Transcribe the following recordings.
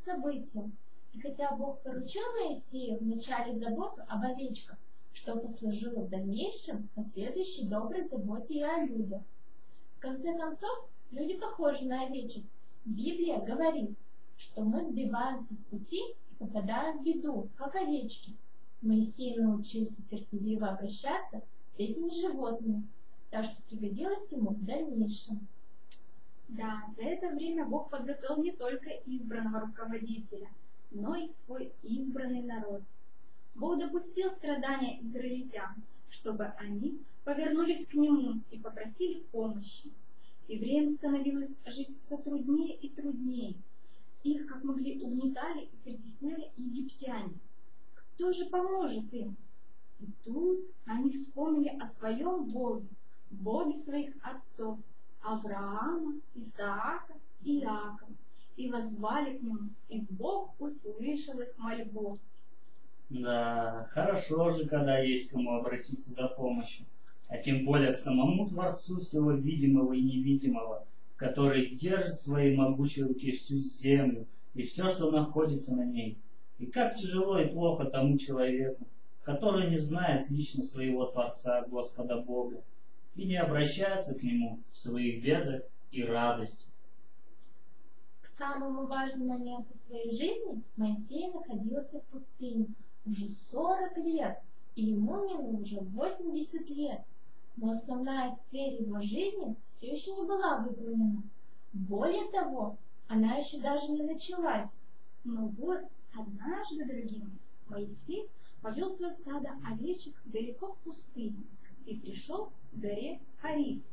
событиям. И хотя Бог поручил Моисею вначале заботу об овечках, что послужило в дальнейшем последующей доброй заботе и о людях. В конце концов, люди похожи на овечек. Библия говорит, что мы сбиваемся с пути и попадаем в беду, как овечки. Моисей научился терпеливо обращаться с этими животными, так что пригодилось ему в дальнейшем. Да, за это время Бог подготовил не только избранного руководителя, но и свой избранный народ. Бог допустил страдания израильтян, чтобы они повернулись к Нему и попросили помощи. Евреям становилось жить все труднее и труднее. Их, как могли, угнетали и притесняли египтяне. Кто же поможет им? И тут они вспомнили о своем Боге, Боге своих отцов, Авраама, Исаака и Иакова, и воззвали к Нему, и Бог услышал их мольбу. Да, хорошо же, когда есть кому обратиться за помощью, а тем более к самому Творцу всего видимого и невидимого, который держит в своей могучей руке всю землю и все, что находится на ней. И как тяжело и плохо тому человеку, который не знает лично своего Творца, Господа Бога, и не обращается к Нему в своих бедах и радости. К самому важному моменту своей жизни Моисей находился в пустыне уже 40 лет, и ему минуло уже 80 лет. Но основная цель его жизни все еще не была выполнена. Более того, она еще даже не началась. Но вот однажды, дорогие мои, Моисей повел свое стадо овечек далеко в пустыню и пришел к горе Хорив.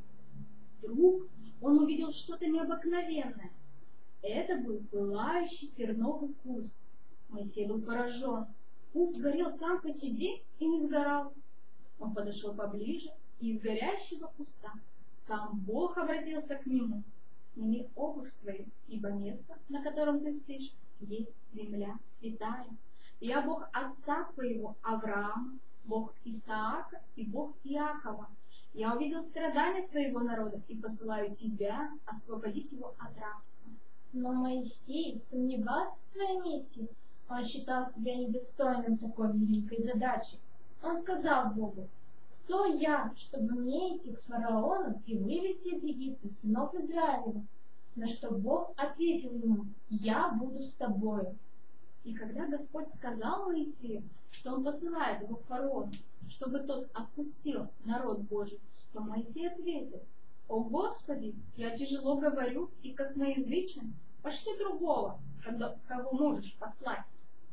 Вдруг он увидел что-то необыкновенное. Это был пылающий терновый куст. Моисей был поражен. Куст горел сам по себе и не сгорал. Он подошел поближе, и из горящего куста сам Бог обратился к нему. «Сними обувь твою, ибо место, на котором ты стоишь, есть земля святая. Я Бог отца твоего Авраама, Бог Исаака и Бог Иакова. Я увидел страдания своего народа и посылаю тебя освободить его от рабства». Но Моисей сомневался в своей миссии. Он считал себя недостойным такой великой задачи. Он сказал Богу: «Кто я, чтобы мне идти к фараону и вывести из Египта сынов Израилевых?» На что Бог ответил ему: «Я буду с тобою». И когда Господь сказал Моисею, что он посылает его к фараону, чтобы тот отпустил народ Божий, то Моисей ответил: «О Господи, я тяжело говорю и косноязычен, пошли другого, кого можешь послать».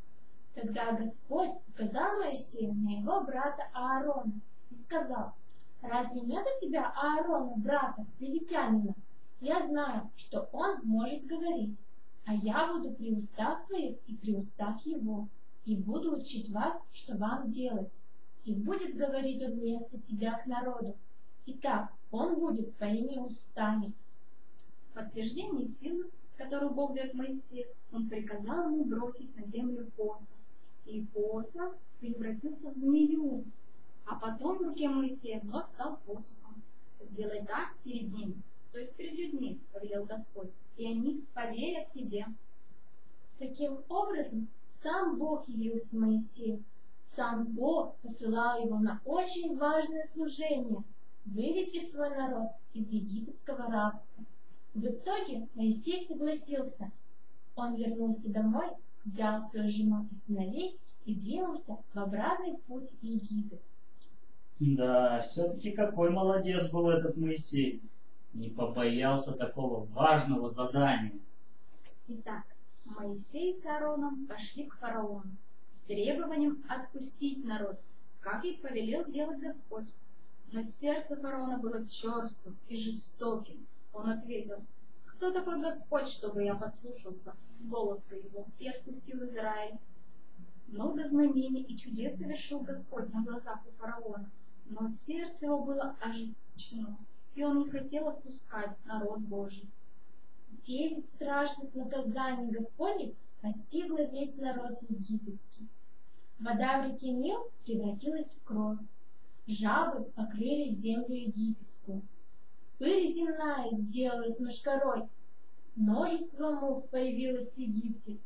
Тогда Господь указал Моисею на его брата Аарона и сказал: «Разве нет у тебя Аарона, брата, левитянина? Я знаю, что он может говорить, а я буду при устах твоих и при устах его, и буду учить вас, что вам делать, и будет говорить он вместо тебя к народу. Итак, он будет твоими устами». В подтверждение силы, которую Бог дает Моисею, он приказал ему бросить на землю посох, и посох превратился в змею, а потом в руке Моисея вновь стал посохом. «Сделай так перед ними», то есть перед людьми, повелел Господь, и они поверят тебе. Таким образом, сам Бог явился Моисею. Сам Бог посылал его на очень важное служение – вывести свой народ из египетского рабства. В итоге Моисей согласился. Он вернулся домой, взял свою жену и сыновей и двинулся в обратный путь в Египет. Да, все-таки какой молодец был этот Моисей. Не побоялся такого важного задания. Итак, Моисей с Аароном пошли к фараону с требованием отпустить народ, как и повелел сделать Господь. Но сердце фараона было черствым и жестоким. Он ответил: «Кто такой Господь, чтобы я послушался голоса его и отпустил Израиль?» Много знамений и чудес совершил Господь на глазах у фараона, но сердце его было ожесточено, и он не хотел отпускать народ Божий. 9 страшных наказаний Господних постигло весь народ египетский. Вода в реке Нил превратилась в кровь. Жабы покрыли землю египетскую. Пыль земная сделалась мошкарой. Множество мух появилось в Египте,